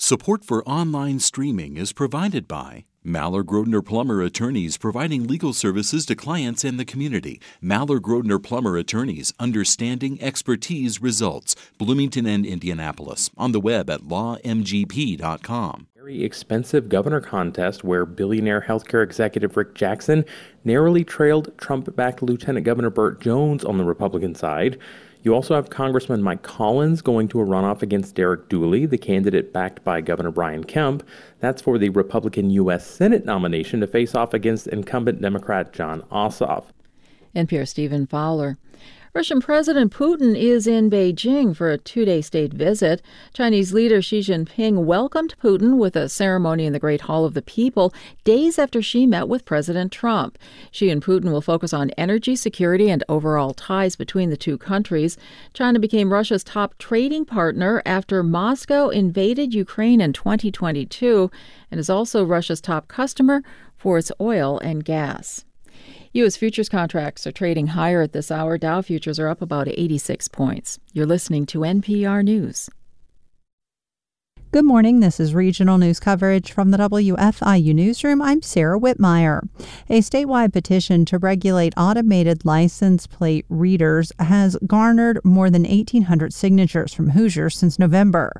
Support for online streaming is provided by Maller-Grodner Plummer Attorneys, providing legal services to clients and the community. Maller-Grodner Plummer Attorneys, understanding expertise results. Bloomington and Indianapolis. On the web at lawmgp.com. Very expensive governor contest where billionaire healthcare executive Rick Jackson narrowly trailed Trump-backed Lieutenant Governor Burt Jones on the Republican side. You also have Congressman Mike Collins going to a runoff against Derek Dooley, the candidate backed by Governor Brian Kemp. That's for the Republican U.S. Senate nomination to face off against incumbent Democrat Jon Ossoff. NPR's Stephen Fowler. Russian President Putin is in Beijing for a 2-day state visit. Chinese leader Xi Jinping welcomed Putin with a ceremony in the Great Hall of the People days after Xi met with President Trump. Xi and Putin will focus on energy security and overall ties between the two countries. China became Russia's top trading partner after Moscow invaded Ukraine in 2022 and is also Russia's top customer for its oil and gas. U.S. futures contracts are trading higher at this hour. Dow futures are up about 86 points. You're listening to NPR News. Good morning. This is regional news coverage from the WFIU newsroom. I'm Sarah Whitmire. A statewide petition to regulate automated license plate readers has garnered more than 1,800 signatures from Hoosiers since November.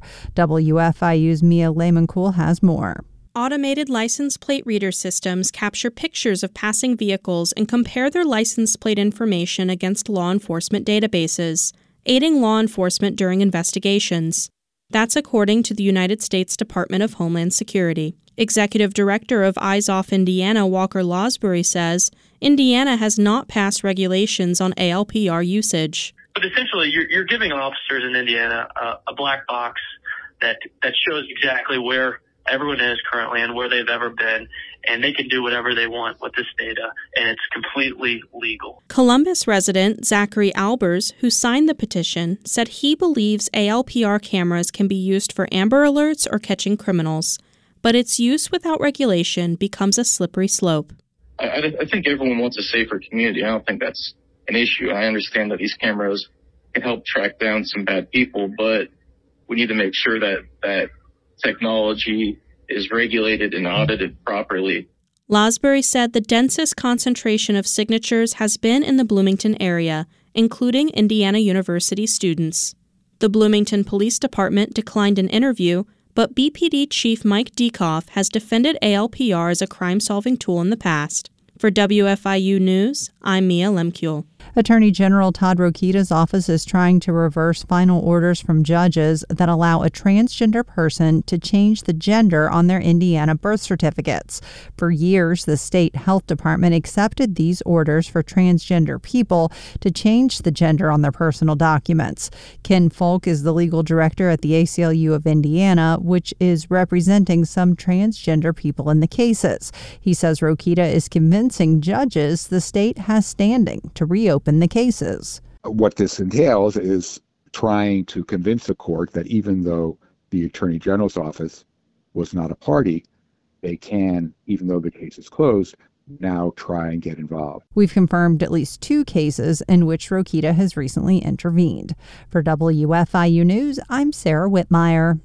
WFIU's Mia Lehman-Kuhl has more. Automated license plate reader systems capture pictures of passing vehicles and compare their license plate information against law enforcement databases, aiding law enforcement during investigations. That's according to the United States Department of Homeland Security. Executive Director of Eyes Off Indiana, Walker Losbury, says Indiana has not passed regulations on ALPR usage. But essentially, you're giving officers in Indiana a black box that shows exactly where everyone is currently and where they've ever been, and they can do whatever they want with this data, and it's completely legal. Columbus resident Zachary Albers, who signed the petition, said he believes ALPR cameras can be used for Amber Alerts or catching criminals, but its use without regulation becomes a slippery slope. I think everyone wants a safer community. I don't think that's an issue. I understand that these cameras can help track down some bad people, but we need to make sure that technology is regulated and audited properly. Losbury said the densest concentration of signatures has been in the Bloomington area, including Indiana University students. The Bloomington Police Department declined an interview, but BPD Chief Mike Dekoff has defended ALPR as a crime-solving tool in the past. For WFIU News, I'm Mia Lemkuhl. Attorney General Todd Rokita's office is trying to reverse final orders from judges that allow a transgender person to change the gender on their Indiana birth certificates. For years, the state health department accepted these orders for transgender people to change the gender on their personal documents. Ken Folk is the legal director at the ACLU of Indiana, which is representing some transgender people in the cases. He says Rokita is convincing judges the state has standing to reopen the cases. What this entails is trying to convince the court that even though the Attorney General's office was not a party, they can, even though the case is closed, now try and get involved. We've confirmed at least 2 cases in which Rokita has recently intervened. For WFIU News, I'm Sarah Whitmire.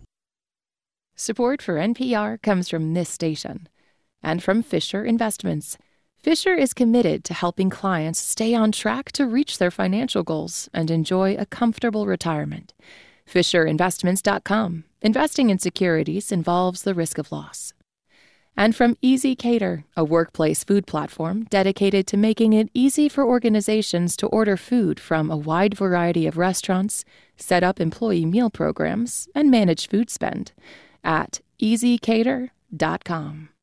Support for NPR comes from this station and from Fisher Investments. Fisher is committed to helping clients stay on track to reach their financial goals and enjoy a comfortable retirement. FisherInvestments.com. Investing in securities involves the risk of loss. And from Easy Cater, a workplace food platform dedicated to making it easy for organizations to order food from a wide variety of restaurants, set up employee meal programs, and manage food spend at EasyCater.com.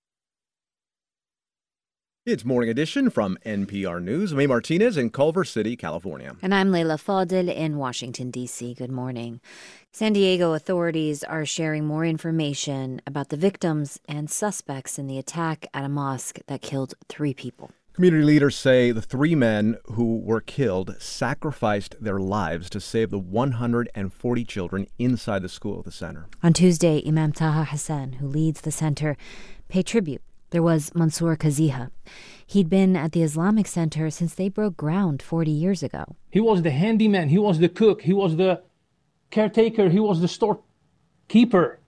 It's Morning Edition from NPR News. I'm A. Martinez in Culver City, California. And I'm Leila Fadel in Washington, D.C. Good morning. San Diego authorities are sharing more information about the victims and suspects in the attack at a mosque that killed 3 people. Community leaders say the 3 men who were killed sacrificed their lives to save the 140 children inside the school at the center. On Tuesday, Imam Taha Hassan, who leads the center, paid tribute. There was Mansour Kaziha. He'd been at the Islamic Center since they broke ground 40 years ago. He was the handyman, he was the cook, he was the caretaker, he was the storekeeper.